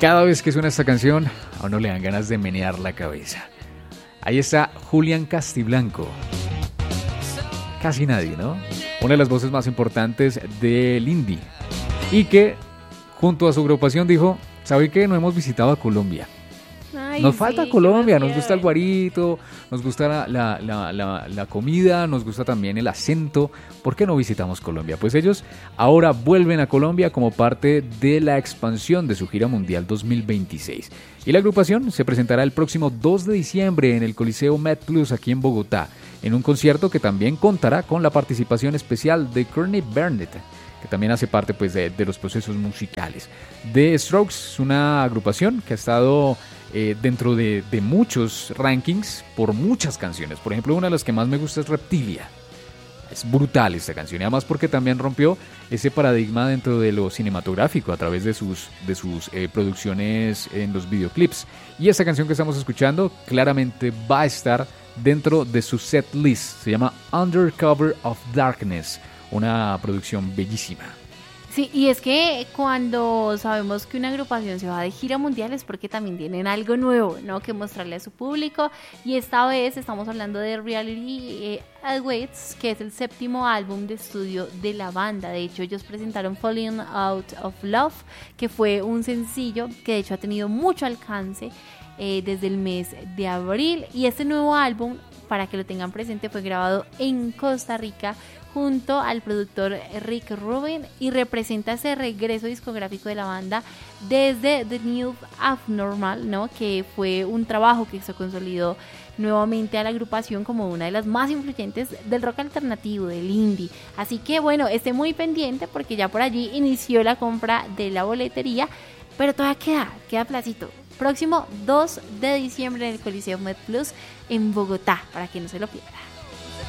Cada vez que suena esta canción, a uno le dan ganas de menear la cabeza. Ahí está Julián Castiblanco. Casi nadie, ¿no? Una de las voces más importantes del indie. Y que, junto a su agrupación, dijo, ¿sabe qué? No hemos visitado a Colombia. Ay, Nos falta sí, Colombia, qué nos gusta el guarito, nos gusta la comida, nos gusta también el acento. ¿Por qué no visitamos Colombia? Pues ellos ahora vuelven a Colombia como parte de la expansión de su gira mundial 2026. Y la agrupación se presentará el próximo 2 de diciembre en el Coliseo MedPlus aquí en Bogotá, en un concierto que también contará con la participación especial de Courtney Barnett, que también hace parte pues, de los procesos musicales. The Strokes es una agrupación que ha estado dentro de muchos rankings por muchas canciones. Por ejemplo, una de las que más me gusta es Reptilia. Es brutal esta canción, y además porque también rompió ese paradigma dentro de lo cinematográfico a través de sus producciones en los videoclips. Y esta canción que estamos escuchando claramente va a estar dentro de su set list. Se llama Under Cover of Darkness, una producción bellísima. Sí, y es que cuando sabemos que una agrupación se va de gira mundial es porque también tienen algo nuevo, ¿no? Que mostrarle a su público. Y esta vez estamos hablando de Reality Awaits, que es el 7º álbum de estudio de la banda. De hecho, ellos presentaron Falling Out of Love, que fue un sencillo que de hecho ha tenido mucho alcance desde el mes de abril. Y este nuevo álbum, para que lo tengan presente, fue grabado en Costa Rica junto al productor Rick Rubin y representa ese regreso discográfico de la banda desde The New Abnormal, ¿no? Que fue un trabajo que se consolidó nuevamente a la agrupación como una de las más influyentes del rock alternativo, del indie. Así que bueno, esté muy pendiente porque ya por allí inició la compra de la boletería, pero todavía queda placito. Próximo 2 de diciembre en el Coliseo MedPlus en Bogotá, para que no se lo pierda.